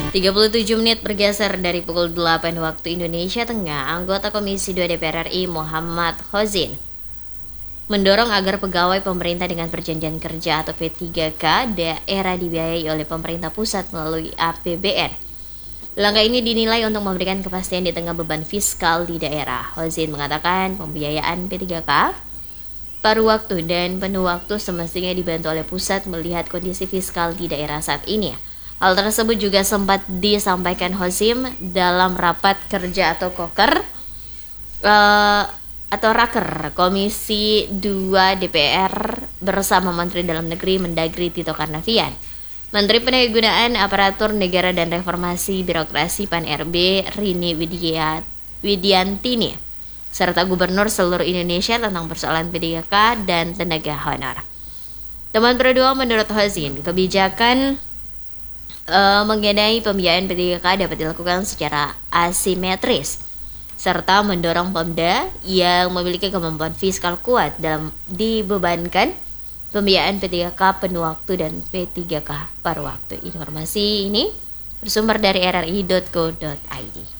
37 menit bergeser dari pukul 8 waktu Indonesia Tengah, anggota Komisi 2 DPR RI Muhammad Khozin mendorong agar pegawai pemerintah dengan perjanjian kerja atau P3K daerah dibiayai oleh pemerintah pusat melalui APBN. Langkah ini dinilai untuk memberikan kepastian di tengah beban fiskal di daerah. Khozin mengatakan pembiayaan P3K paruh waktu dan penuh waktu semestinya dibantu oleh pusat melihat kondisi fiskal di daerah saat ini. Hal tersebut juga sempat disampaikan Khozin dalam rapat kerja atau koker atau raker Komisi 2 DPR bersama Menteri Dalam Negeri Mendagri Tito Karnavian, Menteri Pendayagunaan Aparatur Negara dan Reformasi Birokrasi PAN RB Rini Widiantini, serta Gubernur seluruh Indonesia tentang persoalan P3K dan tenaga honor. Teman berdua menurut Khozin, kebijakan mengenai pembiayaan P3K dapat dilakukan secara asimetris serta mendorong Pemda yang memiliki kemampuan fiskal kuat dalam dibebankan pembiayaan P3K penuh waktu dan P3K paruh waktu. Informasi ini bersumber dari rri.co.id.